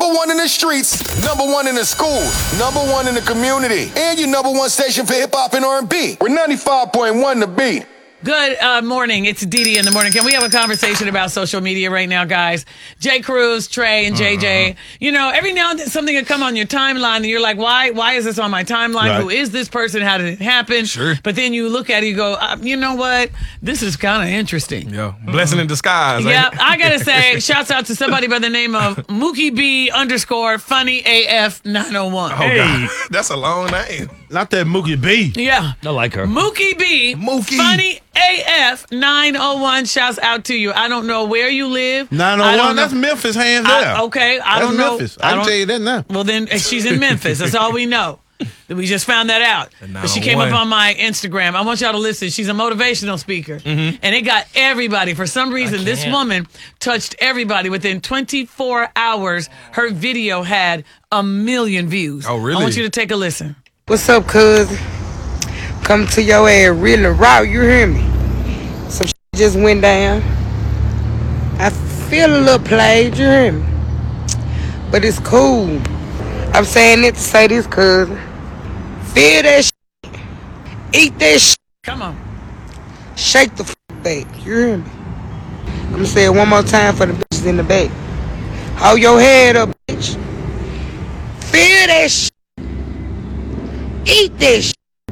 1 in the streets, number 1 in the schools, number 1 in the community, and your number 1 station for hip-hop and R&B. We're 95.1 The Beat. Good morning. It's Dee in the morning. Can we have a conversation about social media right now, guys? J. Cruz, Trey, and JJ. You know, every now and then something will come on your timeline and you're like, why is this on my timeline? Right. Who is this person? How did it happen? Sure. But then you look at it, you go, you know what? This is kind of interesting. Yeah, blessing in disguise. Yeah, I got to say, shouts out to somebody by the name of Mookie B _funny AF 901. Oh, God. That's a long name. Not that Mookie B. Yeah. I like her. Mookie B. Mookie. Funny AF 901. Shouts out to you. I don't know where you live. 901, that's Memphis, hands down. Okay, I That's don't know. Memphis. I can tell you that now. Well, then she's in Memphis. That's all we know. We just found that out. But she came up on my Instagram. I want y'all to listen. She's a motivational speaker. And it got everybody. For some reason, this woman touched everybody. Within 24 hours, her video had 1 million views. Oh, really? I want you to take a listen. What's up, cuz? Come to your ass really raw, you hear me? Some shit just went down. I feel a little played, you hear me? But it's cool. I'm saying it to say this, cuz. Feel that shit. Eat that shit. Come on. Shake the back, you hear me? I'm gonna say it one more time for the bitches in the back. Hold your head up, bitch. Feel that shit. Eat this shit.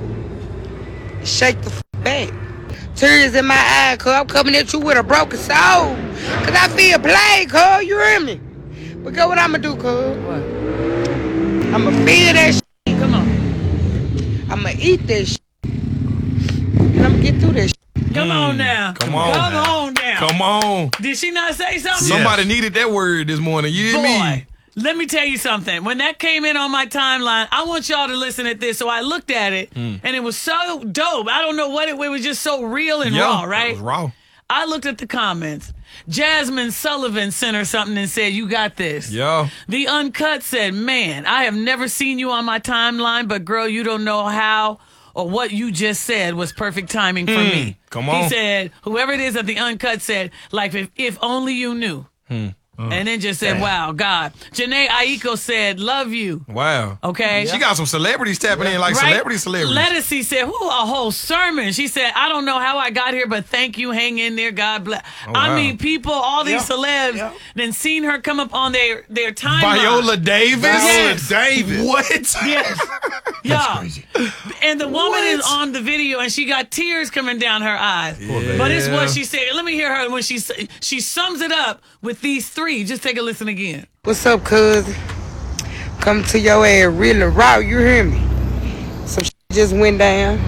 Shake the back. Tears in my eye, cuz I'm coming at you with a broken soul. Cause I feel played, cuz, you hear me? But guess what I'ma do, cuz? What? I'ma feel that shit. Come on. I'ma eat that shit. And I'ma get through that shit. Come on now. Come on. Come on now. Come on. Did she not say something? Somebody needed that word this morning. You hear me? Boy, let me tell you something. When that came in on my timeline, I want y'all to listen at this. So I looked at it, and it was so dope. I don't know what it was, just so real and raw, right? It was raw. I looked at the comments. Jasmine Sullivan sent her something and said, "You got this." Yeah. The Uncut said, "Man, I have never seen you on my timeline, but girl, you don't know how or what you just said was perfect timing for me." Come on. He said, whoever it is at the Uncut said, like, if only you knew. And then just said, wow, God. Janae Aiko said, love you. Wow. Okay. She got some celebrities tapping in like celebrities. Lettucey said, a whole sermon. She said, I don't know how I got here, but thank you. Hang in there. God bless. Oh, I wow. mean, people, all these celebs, then seen her come up on their timeline. Viola Davis? Yes. Davis. What? Yes. Yeah. crazy. And the woman is on the video and she got tears coming down her eyes. But it's what she said. Let me hear her when she sums it up with these three. Just take a listen again. What's up, cuz? Come to your ass really raw, you hear me? Some shit just went down.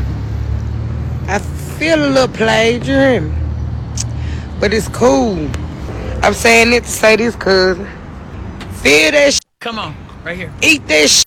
I feel a little played, you hear me? But it's cool. I'm saying it to say this, cuz. Feel that shit. Come on. Right here. Eat that shit.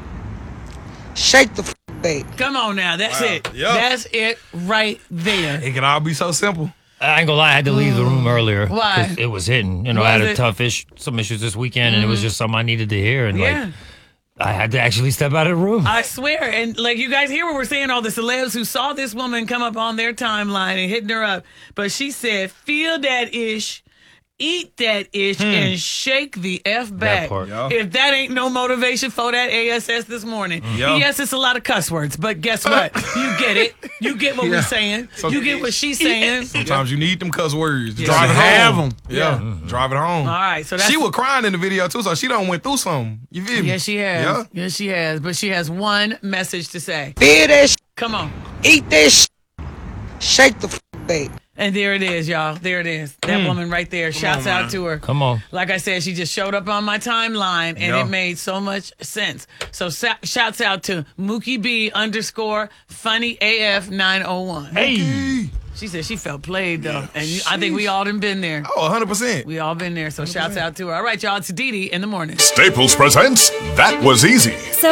Shake the back. Come on now. That's it. Yep. That's it right there. It can all be so simple. I ain't gonna lie, I had to leave the room earlier. Why? 'Cause it was hitting. You know, Was I had it? a tough some issues this weekend, and it was just something I needed to hear. And Yeah. like, I had to actually step out of the room. I swear. And like you guys hear what we're saying, all the celebs who saw this woman come up on their timeline and hitting her up. But she said, feel that ish, eat that ish, and shake the F back. part. Yeah. If that ain't no motivation for that ASS this morning. Yeah. Yes, it's a lot of cuss words, but guess what? You get it. You get what we're saying. You get what she's saying. Sometimes you need them cuss words. to Yeah. Drive it Have home. 'em. Yeah. Drive it home. All right. So that's She was crying in the video too, so she done went through something. You feel me? Yes, she has. Yeah. Yes, she has. But she has one message to say. Feel that shit. Come on. Eat that shit. Shake the back. And there it is, y'all. There it is. That woman right there. Shouts out to her. Come on. Like I said, she just showed up on my timeline, and Yeah. it made so much sense. So shouts out to Mookie B _funny AF 901. Hey. She said she felt played though, and I think we all done been there. Oh, 100%. We all been there. So shouts out to her. All right, y'all. It's Dee in the morning. Staples presents That Was Easy.